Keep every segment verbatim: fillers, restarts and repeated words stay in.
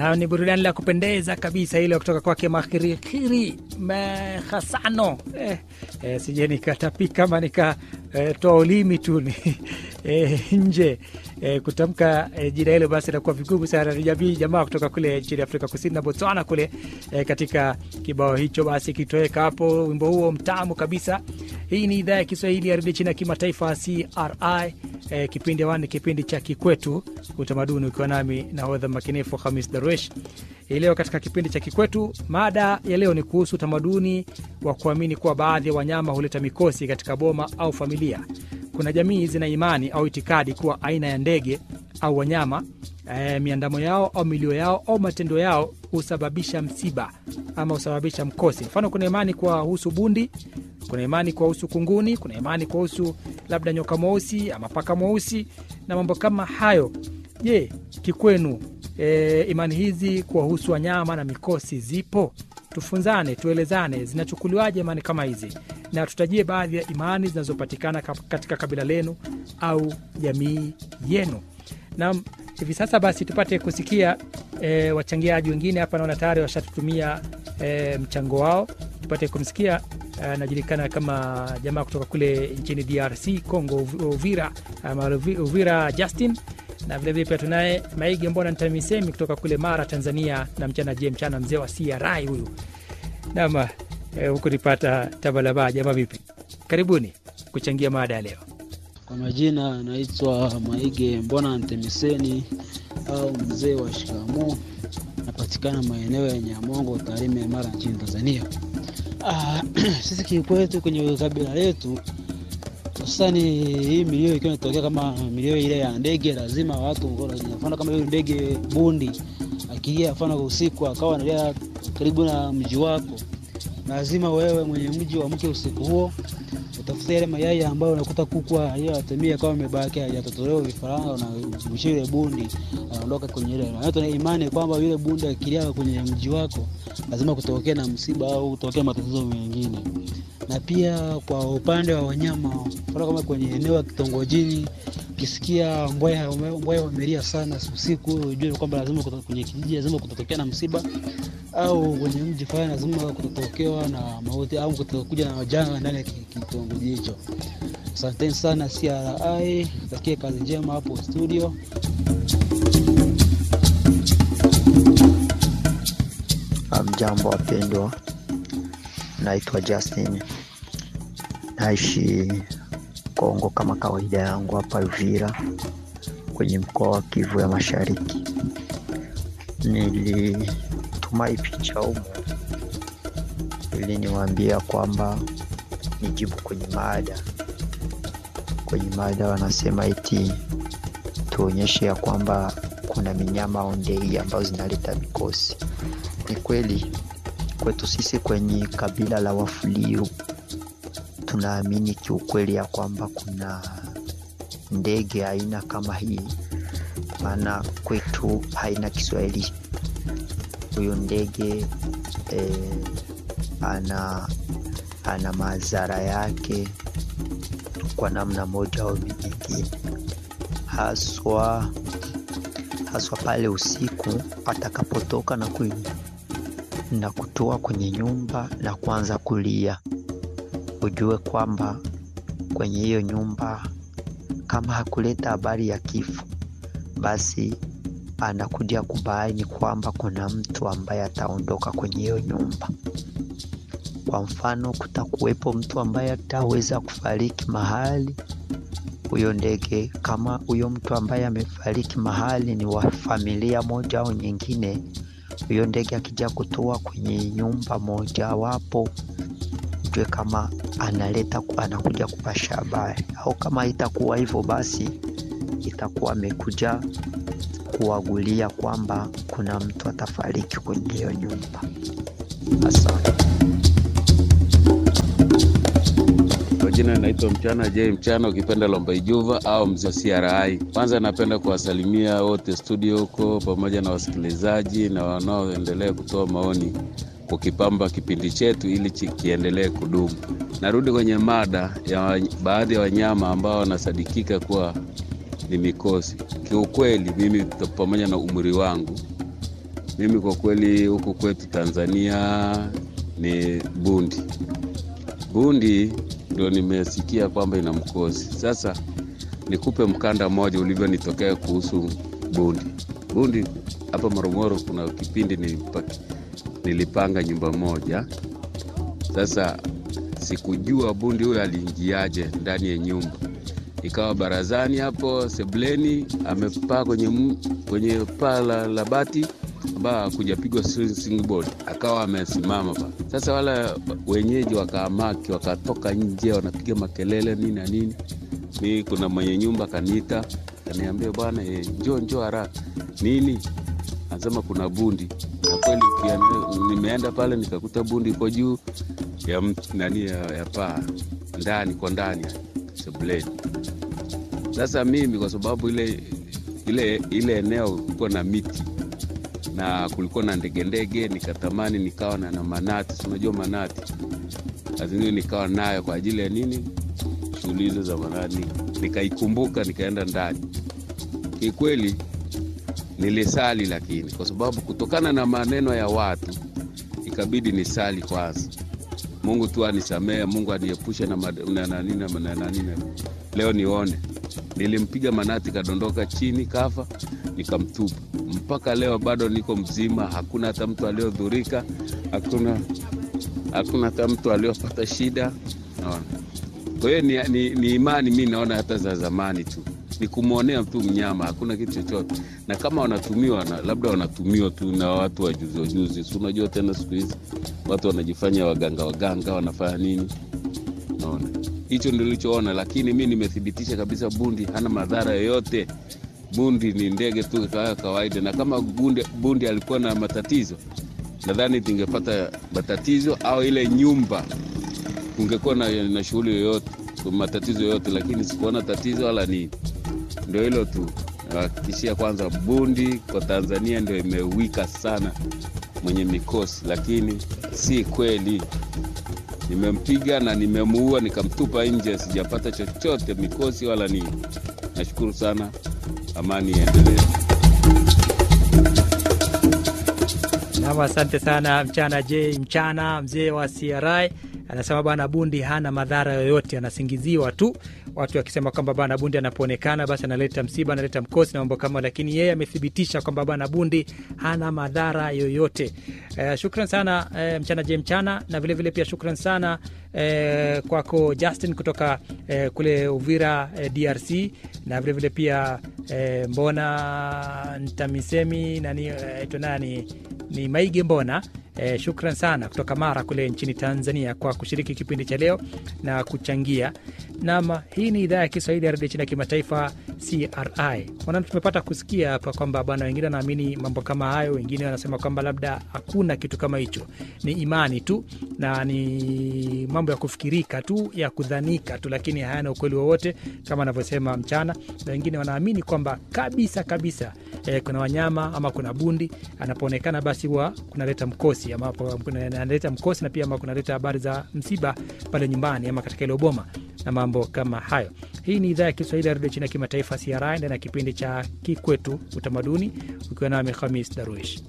Na ni burudani la kupendeza kabisa ile kutoka kwake Makhirikiri Mahasano. Eh, eh, sije nikatapika kama nika eh, toa ulimi tu eh, nje eh, kutamka eh, jina hilo basi inakuwa vigumu sana. Ni jamii jamaa kutoka kule nchini Afrika Kusini na Botswana kule eh, katika kibao hicho basi kitoweka hapo wimbo huo mtamu kabisa. Hii ni idhaa ya Kiswahili ya redio China kimataifa C R I. Eh, kipindi wani kipindi cha Kikwetu utamaduni ukiwa nami na hodha makinifu Khamis Darwesh. Hii leo katika kipindi cha Kikwetu mada ya leo ni kuhusu utamaduni wa kuamini kuwa baadhi ya wanyama huleta mikosi katika boma au familia. Kuna jamii zina imani au itikadi kuwa aina ya ndege au wanyama e, miandamo yao au milio yao au matendo yao husababisha msiba ama husababisha mkosi. Mfano kuna imani kwa husu bundi, kuna imani kwa husu kunguni, kuna imani kwa husu labda nyoka mweusi ama paka mweusi na mambo kama hayo. Je, kikwenu e, imani hizi kwa husu wanyama na mikosi zipo? Tufunzane, tuelezane zinachukuliwaje imani kama hizi, na tutajie baadhi ya imani zinazopatikana katika kabila lenu au jamii yenu. Na hivi sasa basi tupate kusikia e, wachangiaji wengine hapa naona tayari washatutumia e, mchango wao. Tupate kumsikia anajulikana kama jamaa kutoka kule nchini D R C Congo, Uvira, ama Uvira Justin, na vile vile pia tunaye Maige Mbona Ntamisemi kutoka kule Mara Tanzania, na mchana je mchana mzee wa C R I huyu. Nama eh, huku nipata Tabalaba. Jamaa vipi? Karibuni kuchangia mada ya leo. Kwa majina naitwa Maige Mbona Ntamiseni au mzee wa shikamoo, napatikana maeneo ya Nyamongo, Tarime, Mara nchini Tanzania. Ah, sisi kikwetu kwenye kabila letu sasa ni hii milio ikiwa inatokea kama milio ile ya ndege, lazima watu mfano kama hiyo ndege bundi akilia mfano usiku akawa analia karibu na mji wako, lazima wewe mwenye mji wa mke usiku huo utafuta ile mayai ambayo unakuta kukua hiyo atamia kama imebaki hajatotolewa vifaranga na mshire bundi anaondoka kwenye ile. Na tuna imani kwamba yule bundi akilia kwenye mji wako lazima kutokea na msiba au kutokea matatizo mengine. Na pia kwa upande wa wanyama kwa kama kwenye eneo la kitongojini kisikia mbweha mbweha wamelia sana usiku, unajua kwamba lazima kwenye kijiji lazima kutokea na msiba, au kwenye mji fulani lazima kutokewa na mauti au kutokuja na majanga ndani ya kitongoji hicho. Asante sana C R I, takie kazi njema hapo studio. Mjambo wapendwa, naitwa Justin, naishi Kongo kama kawaida yangu hapa Uvira kwenye mkoa wa Kivu ya Mashariki. Nilituma picha huko ili niwaambia kwamba nijibu kwenye mada. Kwenye mada wanasema eti tuonyeshe ya kwamba kuna minyama au ndege ambazo zinaleta mikosi. Ni kweli kwetu sisi kwenye kabila la Wafuliru tunaamini kiukweli ya kwamba kuna ndege aina kama hii, maana kwetu haina Kiswahili. Huyo ndege eh, ana ana madhara yake kwa namna moja au nyingine, haswa haswa pale usiku atakapotoka na kuingia na kutoa kwenye nyumba na kuanza kulia. Ujue kwamba kwenye hiyo nyumba kama hakuleta habari ya kifo, basi anakuja kubaini kwamba kuna mtu ambaye ataondoka kwenye hiyo nyumba. Kwa mfano kutakuwepo mtu ambaye ataweza kufariki mahali, huyo ndege kama huyo mtu ambaye amefariki mahali ni wa familia moja au nyingine, huyo ndege akija kutoa kwenye nyumba moja wapo, ujue kama analeta anakuja kupasha habari. Au kama itakuwa hivyo, basi itakuwa amekuja kuagulia kwamba kuna mtu atafariki kwenye hiyo nyumba. Asante. Kwa jina naitwa Mchana J Mchana, ukipenda Lomba Ijuva au mzee C R I. Kwanza napenda kuwasalimia wote studio huko pamoja na wasikilizaji na wanaoendelea kutoa maoni kukipamba kipindi chetu ili kiendelee kudumu. Narudi kwenye mada ya baadhi ya wanyama ambao wanasadikika kuwa ni mikosi. Kiukweli mimi pamoja na umri wangu Mimi kwa kweli huku kwetu Tanzania ni bundi. Bundi ndio nimesikia kwamba ina mkosi. Sasa nikupe mkanda mmoja ulivyonitokea kuhusu bundi. Bundi hapa Morogoro kuna kipindi nilipaki, nilipanga nyumba moja. Sasa sikujua bundi huyo aliingiaje ndani ya nyumba. Ikawa barazani hapo sebleni amepaa kwenye kwenye paa la, la bati ambao kujapigwa swing board, akawa amesimama pa. Sasa wala wenyeji wakaamaki, wakatoka nje wanapiga makelele nini na nini. Mimi kuna mwenye nyumba kaniita, kaniambia bwana eh, njoo njoo haraka. Nini? Anasema kuna bundi. Na kweli nimeenda pale nikakuta bundi iko juu ya nani ya, ya paa ndani kwa ndani sebleni. Sasa mimi kwa sababu ile ile ile eneo kulikuwa na miti na kulikuwa na ndege ndege, nikatamani nikawa na, na manati, unajua manati. Lazima nikawa nayo kwa ajili ya nini? Shughuli hizo za manati. Nikaikumbuka nikaenda ndani. Kikweli nilisali, lakini kwa sababu kutokana na maneno ya watu ikabidi nisali kwanza. Mungu tu anisamee, Mungu aniepushe na nani na nani. Leo nione nilimpiga manati kadondoka chini kafa, nikamtupa. Mpaka leo bado niko mzima, hakuna hata mtu aliyodhurika, hakuna hakuna hata mtu aliyopata shida. Naona. Kwa hiyo ni, ni, ni imani mimi naona hata za zamani tu. Ni kumuonea mtu mnyama, hakuna kitu chochote. Na kama wanatumiwa na labda wanatumiwa tu na watu wa juzi juzi. Si unajua tena siku hizi watu wanajifanya waganga waganga wanafanya nini? Naona. Hicho ndio nilichoona, lakini mimi nimethibitisha kabisa bundi hana madhara yoyote. Bundi ni ndege tu kama kawaida, na kama bundi, bundi alikuwa na matatizo nadhani tingepata matatizo au ile nyumba ungekuwa na, na shughuli yoyote, matatizo yoyote, lakini sikuona tatizo wala nini. Ndio hilo tu. Hakikishia kwanza bundi kwa Tanzania ndio imewika sana mwenye mikosi, lakini si kweli. Nimempiga na nimemuua nikamtupa nje, sijapata chochote mikosi wala nini. Nashukuru sana. Amani iendelee. Na asante sana Mchana J Mchana, mzee wa C R I. Anasema bana bundi hana madhara yoyote, anasingiziwa tu. Watu wakisema kwamba bana bundi anapoonekana basi analeta msiba, analeta mkosi na mambo kama, lakini yeye amethibitisha kwamba bana bundi hana madhara yoyote. Uh, shukran sana uh, Mchana J Mchana, na vile vile pia shukran sana uh, kwako Justin kutoka uh, kule Uvira uh, D R C, na vile vile pia uh, mbona Ntamisemi nani uh, nani ni Maige mbona. Eh, shukran sana kutoka Mara kule nchini Tanzania kwa kushiriki kipindi cha leo na kuchangia. Nama hii ni idhaa ya Kiswahili ya Radio China Kimataifa C R I. Wana tumepata kusikia hapa kwamba bwana wengine wanaamini mambo kama hayo, wengine wanasema kwamba labda hakuna kitu kama hicho. Ni imani tu na ni mambo ya kufikirika tu, ya kudhanika tu, lakini hayana ukweli wowote kama anavyosema Mchana. Na wengine wanaamini kwamba kabisa kabisa eh, kuna wanyama ama kuna bundi anapoonekana basi huwa kunaleta mkosi, ama kunaleta mkosi na pia ama kunaleta habari za msiba pale nyumbani ama katika ile boma na mambo kama hayo. Hii ni idhaa ya Kiswahili ya Radio China Kimataifa C R I, na kipindi cha Kikwetu Utamaduni, ukiwa nami Khamis Darwish.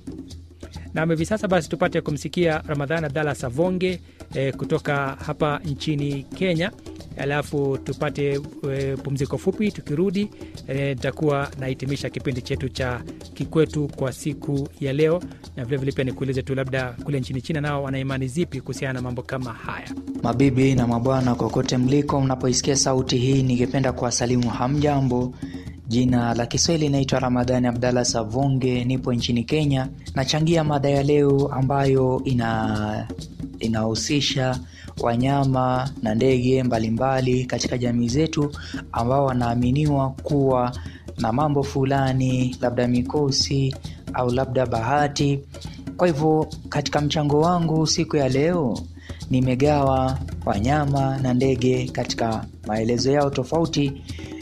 Na hivi sasa basi tupate kumsikia Ramadhani Abdalla Savonge eh, kutoka hapa nchini Kenya. Alafu tupate e, pumziko fupi. Tukirudi nitakuwa e, nahitimisha kipindi chetu cha Kikwetu kwa siku ya leo, na vile vile pia nikuulize tu labda kule nchini China nao wana imani zipi kuhusiana na mambo kama haya. Mabibi na mabwana kokote mliko, mnapoisikia sauti hii ningependa kuwasalimu hamjambo. Jina la Kiswahili naitwa Ramadhani Abdalla Savonge, nipo nchini Kenya. Nachangia mada ya leo ambayo ina inahusisha wanyama na ndege mbalimbali katika jamii zetu ambao wanaaminiwa kuwa na mambo fulani, labda mikosi au labda bahati. Kwa hivyo katika mchango wangu siku ya leo nimegawa wanyama na ndege katika maelezo yao tofauti,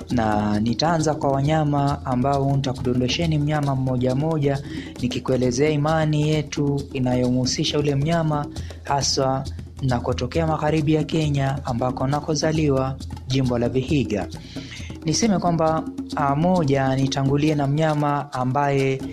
na nitaanza kwa wanyama ambao nitakudondosheni mnyama mmoja mmoja nikikuelezea imani yetu inayomhusisha ule mnyama, hasa nakotokea magharibi ya Kenya ambako nakozaliwa, jimbo la Vihiga. Niseme kwamba moja, nitangulie na mnyama ambaye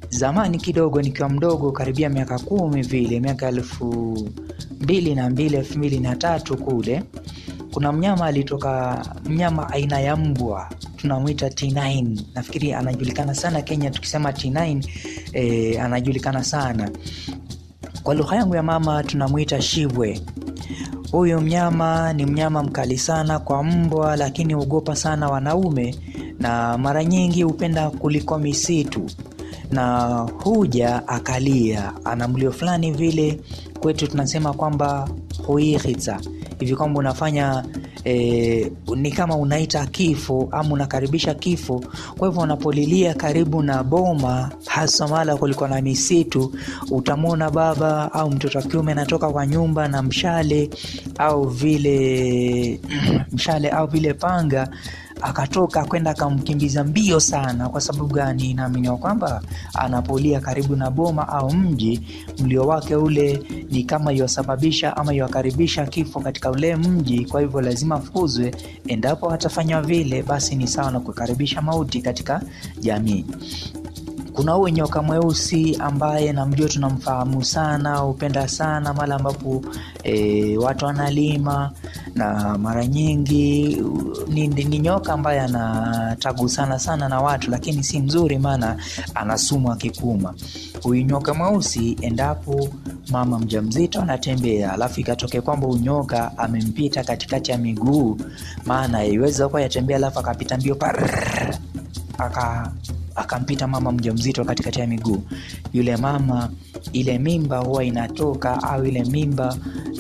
zamani kidogo nikiwa mdogo, karibia miaka kumi vile, miaka elfu mbili na mbili elfu mbili na tatu kule, kuna mnyama alitoka, mnyama aina ya mbwa, tunamuita T nine. Nafikiri anajulikana sana Kenya tukisema T nine, eh, anajulikana sana. Kwa lugha yangu ya mama tunamuita Shibwe. Huyo mnyama ni mnyama mkali sana kwa mbwa, lakini huogopa sana wanaume na mara nyingi hupenda kuliko misitu, na huja akalia, ana mlio fulani vile, kwetu tunasema kwamba huihitsa, hivi kwamba unafanya e, ni kama unaita kifo ama unakaribisha kifo. Kwa hivyo unapolilia karibu na boma, hasa mala kuliko na misitu, utamwona baba au mtoto wa kiume anatoka kwa nyumba na mshale au vile mshale au vile panga, akatoka kwenda akamkimbiza mbio sana. Kwa sababu gani? Naamini kwamba anapolia karibu na boma au mji, mlio wake ule ni kama yosababisha ama yokaribisha kifo katika ule mji. Kwa hivyo lazima afukuzwe. Endapo hatafanywa vile, basi ni sawa na kukaribisha mauti katika jamii. Kuna huyo nyoka mweusi ambaye namjua, tunamfahamu sana, upenda sana mara ambapo e, watu wanalima, na mara nyingi ni, ni nyoka ambaye anatagu sana sana na watu, lakini si mzuri maana anasumu akikuma. Huyu nyoka mweusi, endapo mama mjamzito anatembea alafu ikatokea kwamba unyoka amempita katikati ya miguu, maana iweza kwa yatembea alafu akapita mbio par aka akampita mama mjamzito katikati ya miguu, yule mama, ile mimba huwa inatoka, au ile mimba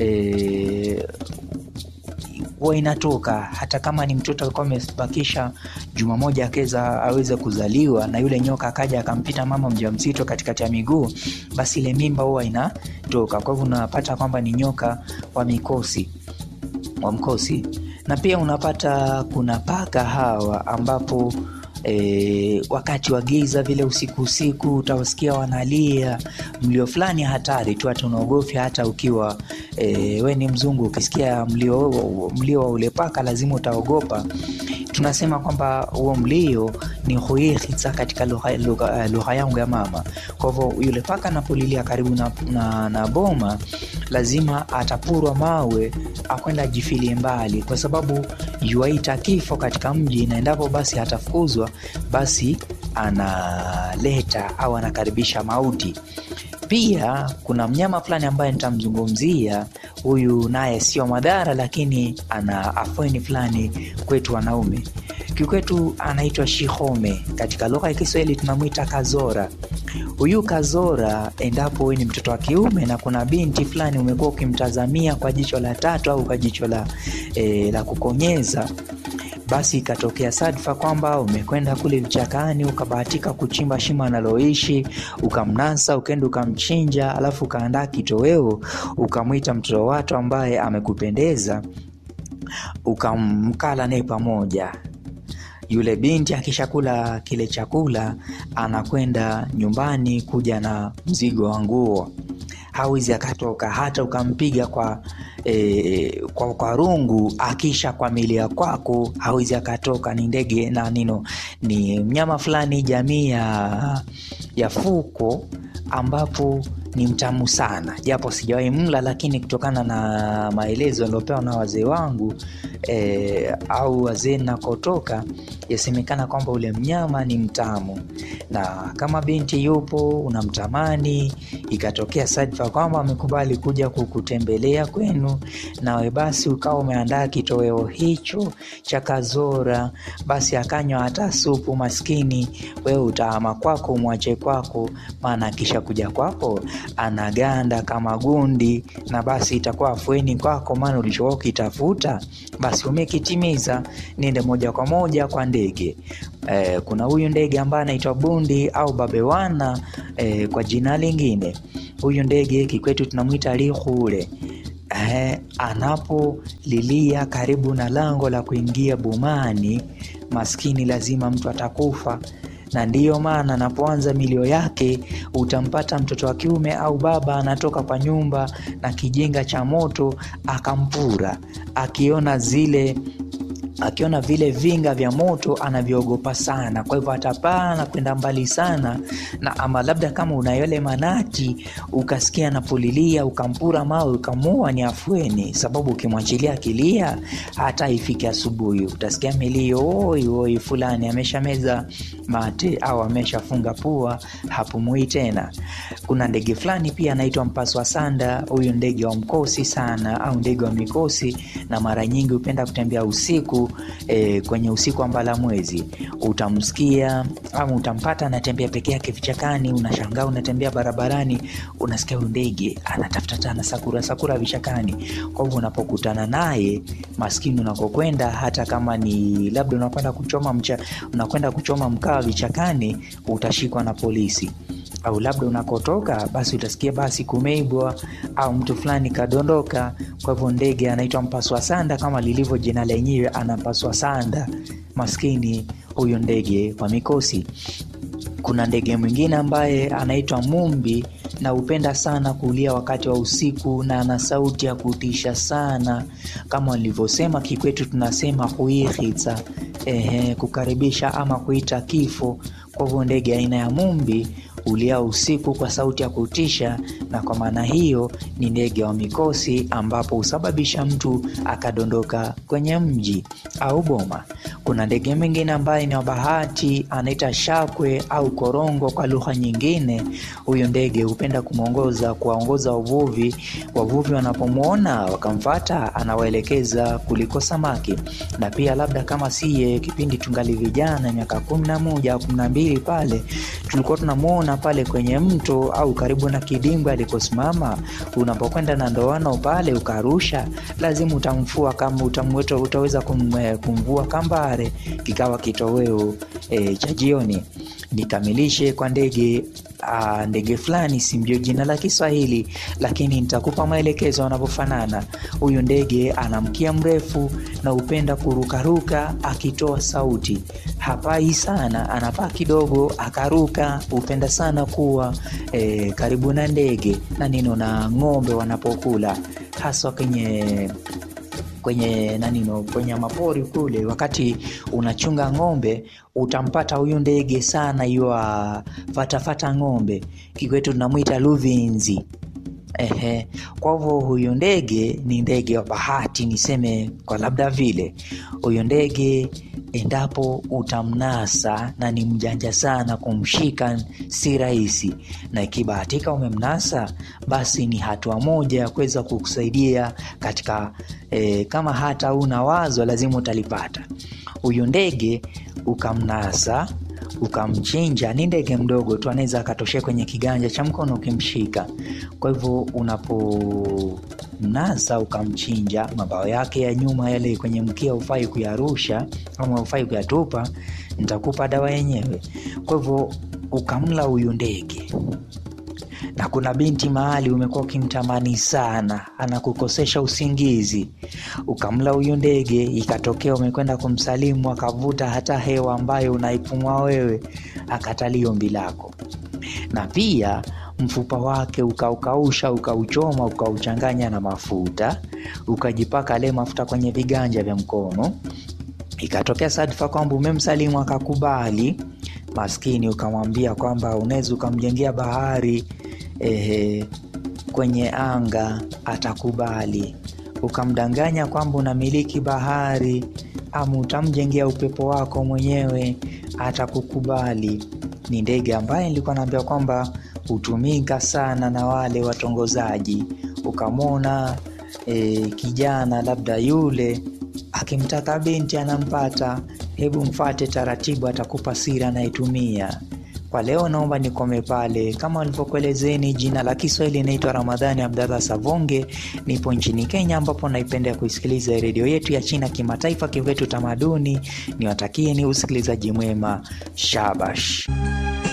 e, huwa inatoka hata kama ni mtoto alikuwa amebakisha juma moja akeza aweze kuzaliwa, na yule nyoka akaja akampita mama mjamzito katikati ya miguu, basi ile mimba huwa inatoka. Kwa hivyo unapata kwamba ni nyoka wa mikosi, wa mkosi. Na pia unapata kuna paka hawa ambapo E, wakati wa giza vile usiku usiku utawasikia wanalia mlio fulani hatari tu, hata unaogofya. Hata ukiwa e, we ni mzungu, ukisikia mlio mlio wa ule paka lazima utaogopa. Tunasema kwamba huo mlio ni huihitsa katika lugha lugha yangu ya mama. Kwa hivyo yule paka anapolilia karibu na, na, na boma, lazima atapurwa mawe akwenda jifilie mbali, kwa sababu yuaita kifo katika mji, na endapo basi atafukuzwa, basi analeta au anakaribisha mauti. Pia kuna mnyama fulani ambaye nitamzungumzia, huyu naye sio madhara, lakini ana afueni fulani kwetu wanaume. Kikwetu anaitwa shihome, katika lugha ya Kiswahili tunamuita kazora. Huyu kazora, endapo wewe ni mtoto wa kiume na kuna binti fulani umekuwa ukimtazamia kwa jicho la tatu au kwa jicho la e, la kukonyeza, basi ikatokea sadfa kwamba umekwenda kule vichakani ukabahatika kuchimba shimo analoishi, ukamnasa, ukaenda ukamchinja, alafu ukaandaa kitoweo, ukamwita mtoto watu ambaye amekupendeza, ukamkala naye pamoja. Yule binti akishakula kile chakula, anakwenda nyumbani kuja na mzigo wa nguo, hawezi akatoka. Hata ukampiga kwa e, kwa, kwa rungu, akisha kwa milia kwako hawezi akatoka. Ni ndege na nino, ni mnyama fulani jamii ya, ya fuko, ambapo ni mtamu sana, japo sijawahi mla, lakini kutokana na maelezo niliopewa na wazee wangu e, au wazee nakotoka, yasemekana kwamba ule mnyama ni mtamu. Na kama binti yupo unamtamani, ikatokea sadfa kwamba amekubali kuja kukutembelea kwenu, nawe basi ukawa umeandaa kitoweo hicho cha kazora, basi akanywa hata supu, maskini wewe utaama kwako, mwache kwako, maana kisha kuja kwako anaganda kama gundi, na basi itakuwa afueni kwako, maana ulichokuwa ukitafuta basi umekitimiza. Nende moja kwa moja kwa ndege. E, kuna huyu ndege ambaye anaitwa bundi au babewana e, kwa jina lingine. Huyu ndege kikwetu tunamuita lihule. E, anapolilia karibu na lango la kuingia bomani, maskini lazima mtu atakufa. Na ndiyo maana anapoanza milio yake utampata mtoto wa kiume au baba anatoka kwa nyumba na kijinga cha moto akampura, akiona zile akiona vile vinga vya moto anavyogopa sana, kwa hivyo atapaa na kwenda mbali sana. Na ama labda kama una yale manati ukasikia anapolilia ukampura mawe ukamua, ni afueni, sababu ukimwachilia akilia hata ifike asubuhi utasikia milio, oi oi fulani ameshameza mate au ameshafunga pua, hapumui tena. Kuna ndege fulani pia anaitwa mpaswa sanda. Huyu ndege wa mkosi sana au ndege wa mikosi, na mara nyingi hupenda kutembea usiku e, kwenye usiku ambala mwezi. Utamsikia au utampata anatembea peke yake vichakani, unashangaa unatembea barabarani unasikia huyu ndege anatafuta tana sakura sakura vichakani. Kwa hivyo unapokutana naye maskini unakokwenda, hata kama ni labda unakwenda kuchoma mcha unakwenda kuchoma mkaa vichakani, utashikwa na polisi. Au labda unakotoka basi utasikia basi kumeibwa au mtu fulani kadondoka. Kwa hivyo ndege anaitwa mpaswa sanda, kama lilivyo jina lenyewe, anapaswa sanda maskini huyo ndege wa mikosi. Kuna ndege mwingine ambaye anaitwa mumbi, na upenda sana kulia wakati wa usiku, na ana sauti ya kutisha sana. Kama nilivyosema kikwetu tunasema huihitsa, ehe, kukaribisha ama kuita kifo. Kwa hivyo ndege aina ya mumbi ulia usiku kwa sauti ya kutisha, na kwa maana hiyo ni ndege wa mikosi, ambapo usababisha mtu akadondoka kwenye mji au boma. Kuna ndege mwingine ambaye ni wa bahati, anaita shakwe au korongo kwa lugha nyingine. Huyo ndege hupenda kumongoza kuwaongoza wavuvi. Wavuvi wanapomuona wakamfuata, anawaelekeza kuliko samaki. Na pia labda kama siye kipindi tungali vijana miaka kumi na moja au kumi na mbili pale, tulikuwa tunamuona pale kwenye mto au karibu na kidimbwi alikosimama. Unapokwenda na ndoano pale ukarusha, lazima utamfua, kama utamweto utaweza kum, kumvua kambare kikawa kitoweo e, cha jioni. Nikamilishe kwa ndege a, ndege fulani, simjui jina la Kiswahili, lakini nitakupa maelekezo wanapofanana. Huyu ndege ana mkia mrefu na upenda kurukaruka akitoa sauti. Hapai sana, anapaa kidogo akaruka. Upenda sana kuwa e, karibu na ndege na nino na ng'ombe wanapokula, hasa kwenye kwenye nanino kwenye mapori kule. Wakati unachunga ng'ombe utampata huyu ndege sana, yua fatafata ng'ombe, kikwetu tunamuita luvinzi. Ehe, kwa hivyo huyu ndege ni ndege wa bahati, niseme kwa labda vile. Huyu ndege endapo utamnasa, na ni mjanja sana, kumshika si rahisi, na ikibahatika umemnasa basi ni hatua moja ya kuweza kukusaidia katika e, kama hata una wazo lazima utalipata. Huyu ndege ukamnasa ukamchinja, ni ndege mdogo tu, anaweza akatoshea kwenye kiganja cha mkono ukimshika. Kwa hivyo unapomnasa ukamchinja, mabawa yake ya nyuma yale kwenye mkia ufai kuyarusha ama ufai kuyatupa, nitakupa dawa yenyewe. Kwa hivyo ukamla huyu ndege. Na kuna binti mahali umekuwa ukimtamani sana, anakukosesha usingizi, ukamla huyu ndege, ikatokea umekwenda kumsalimu, akavuta hata hewa ambayo unaipumua wewe, akatalio ombi lako. Na pia mfupa wake ukaukausha, ukauchoma, ukauchanganya na mafuta, ukajipaka ile mafuta kwenye viganja vya mkono. Ikatokea sadfa kwamba umemsalimu akakubali, maskini ukamwambia kwamba unaweza ukamjengea bahari ehe, kwenye anga, atakubali. Ukamdanganya kwamba unamiliki bahari, ama utamjengea upepo wako mwenyewe, atakukubali. Ni ndege ambaye nilikuwa naambia kwamba hutumika sana na wale watongozaji. Ukamona e, kijana labda yule akimtaka binti anampata, hebu mfate taratibu, atakupa siri anaitumia. Kwa leo naomba nikome pale. Kama nilivyokuelezeni, jina la Kiswahili naitwa Ramadhani Abdalla Savonge. Nipo nchini Kenya, ambapo naipenda kuisikiliza redio yetu ya China Kimataifa, Kivetu Tamaduni. Niwatakie ni usikilizaji mwema. Shabash.